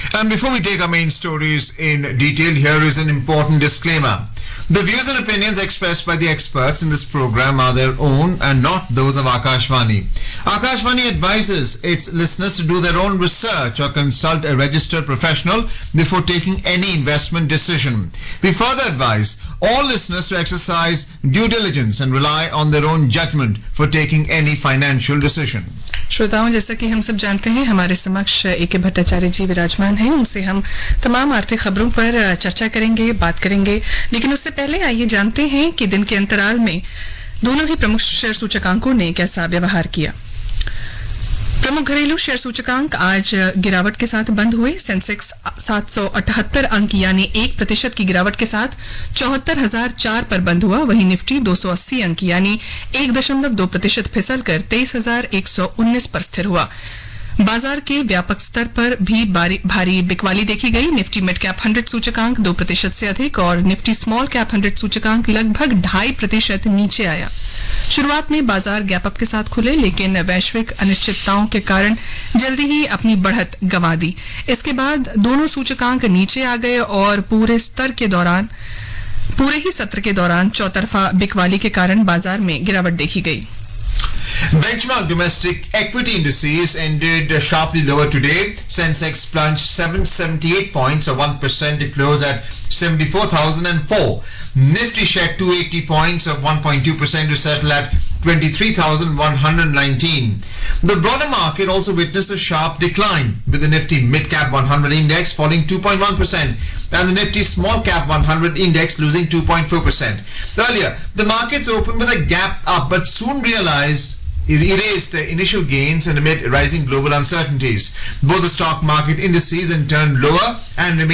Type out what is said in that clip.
And before we take our main stories in detail, here is an important disclaimer. The views and opinions expressed by the experts in this program are their own and not those of Akashvani. Akashvani advises its listeners to do their own research or consult a registered professional before taking any investment decision. We further advise all listeners to exercise due diligence and rely on their own judgment for taking any financial decision. श्रोताओं, जैसा कि हम सब जानते हैं, हमारे समक्ष A K. Bhattacharya जी विराजमान हैं। उनसे हम तमाम आर्थिक खबरों पर चर्चा करेंगे, बात करेंगे। लेकिन उससे पहले आइए जानते हैं कि दिन के अंतराल में दोनों ही प्रमुख शेयर सूचकांकों ने कैसा व्यवहार किया। प्रमुख घरेलू शेयर सूचकांक आज गिरावट के साथ बंद हुए। सेंसेक्स 778 अंक यानी 1% की गिरावट के साथ 74,004 पर बंद हुआ। वहीं निफ्टी 280 अंक यानी 1.2% फिसल कर 23,119 पर स्थिर हुआ। बाजार के व्यापक स्तर पर भी भारी बिकवाली देखी गई। निफ्टी मिड कैप 100 सूचकांक 2% से अधिक और निफ्टी स्मॉल कैप 100 सूचकांक लगभग 2.5% नीचे आया। शुरुआत में बाजार गैप अप के साथ खुले, लेकिन वैश्विक अनिश्चितताओं के कारण जल्दी ही अपनी बढ़त गंवा दी। इसके बाद दोनों सूचकांक नीचे आ गए और पूरे ही सत्र के दौरान चौतरफा बिकवाली के कारण बाजार में गिरावट देखी गई। Benchmark domestic equity indices ended sharply lower today. Sensex plunged 778 points or 1% to close at 74,004. Nifty shed 280 points or 1.2% to settle at 23,119. The broader market also witnessed a sharp decline, with the Nifty Mid-Cap 100 Index falling 2.1% and the Nifty Small Cap 100 Index losing 2.4%. Earlier, the markets opened with a gap up but soon erased the initial gains and amid rising global uncertainties. Both the stock market indices in turn lower and remained